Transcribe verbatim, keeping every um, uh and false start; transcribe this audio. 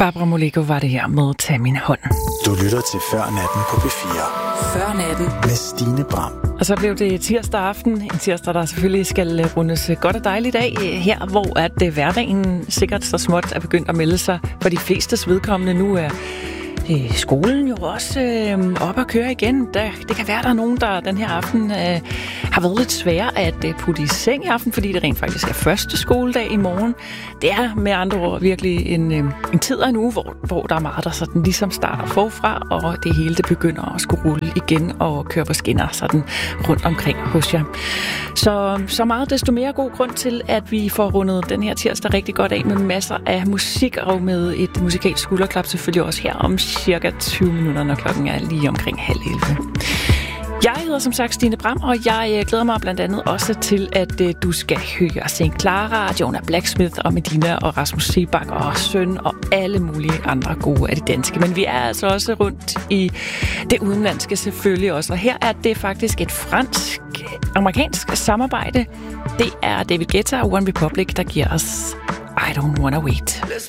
Barbara Moleko var det her med Tag min hånd. Du lytter til Før Natten på P fire. Før Natten med Stine Bram. Og så blev det tirsdag aften. En tirsdag, der selvfølgelig skal rundes godt og dejligt af her, hvor at hverdagen sikkert så småt er begyndt at melde sig for de flestes vedkommende. Nu er skolen jo også øh, op at køre igen. Der, det kan være, der er nogen, der den her aften øh, har været lidt svære at øh, putte i seng i aften, fordi det rent faktisk er første skoledag i morgen. Det er med andre ord virkelig en, øh, en tid af en uge, hvor, hvor der er meget, der sådan ligesom starter forfra, og det hele det begynder at skulle rulle igen og køre på skinner sådan rundt omkring hos jer. Så, så meget desto mere god grund til, at vi får rundet den her tirsdag rigtig godt af med masser af musik og med et musikalsk skulderklap selvfølgelig også her om cirka tyve minutter, når klokken er lige omkring halv elleve. Jeg hedder som sagt Stine Bram, og jeg glæder mig blandt andet også til, at uh, du skal høre Saint Clara, Jonah Blacksmith og Medina og Rasmus Seebach og Søn og alle mulige andre gode af de danske. Men vi er altså også rundt i det udenlandske selvfølgelig også, og her er det faktisk et fransk-amerikansk samarbejde. Det er David Guetta og One Republic, der giver os I Don't Wanna Wait.